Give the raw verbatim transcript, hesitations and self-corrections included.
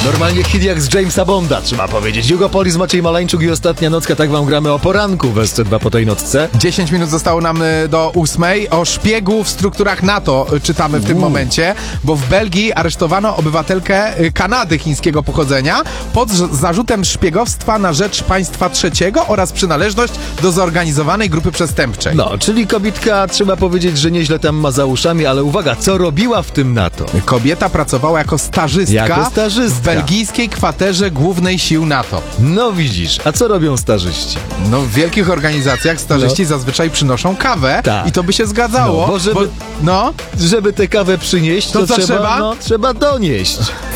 Normalnie hit jak z Jamesa Bonda, trzeba powiedzieć. Hugo Polis, Maciej Malańczuk i Ostatnia Nocka. Tak wam gramy o poranku w S C dwa po tej nocce. dziesięć minut zostało nam y, do ósmej. O szpiegu w strukturach NATO y, czytamy w tym Uuu. momencie, bo w Belgii aresztowano obywatelkę y, Kanady chińskiego pochodzenia pod z- zarzutem szpiegostwa na rzecz państwa trzeciego oraz przynależność do zorganizowanej grupy przestępczej. No, czyli kobitka, trzeba powiedzieć, że nieźle tam ma za uszami, ale uwaga, co robiła w tym NATO? Kobieta pracowała jako stażystka, Jako stażystka. w belgijskiej kwaterze głównej sił NATO. No widzisz, a co robią stażyści? No w wielkich organizacjach stażyści no. zazwyczaj przynoszą kawę Tak. i to by się zgadzało. No, bo żeby- bo, no Żeby tę kawę przynieść, to, To co trzeba, trzeba? No, trzeba donieść.